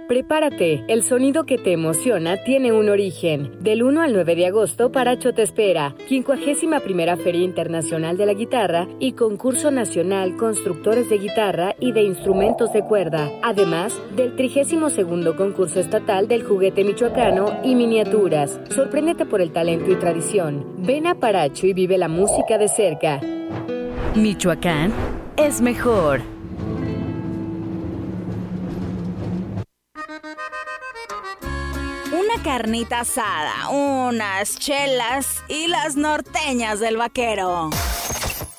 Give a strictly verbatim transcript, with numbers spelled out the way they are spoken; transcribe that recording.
Prepárate, el sonido que te emociona tiene un origen. Del uno al nueve de agosto, Paracho te espera. quincuagésima primera Feria Internacional de la Guitarra y Concurso Nacional Constructores de Guitarra y de Instrumentos de Cuerda. Además del trigésimo segundo Concurso Estatal del Juguete Michoacano y Miniaturas. Sorpréndete por el talento y tradición. Ven a Paracho y vive la música de cerca. Michoacán es mejor. Una carnita asada, unas chelas y las norteñas del vaquero.